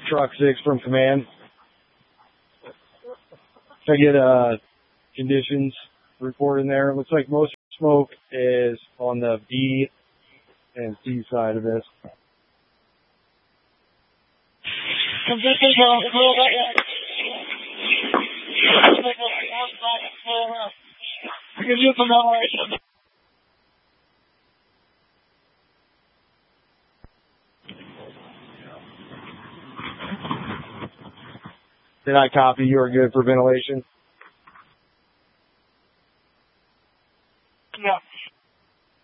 Truck 6 from command. Can I get a conditions report in there? Looks like most smoke is on the B and C side of this. Did I copy? You are good for ventilation.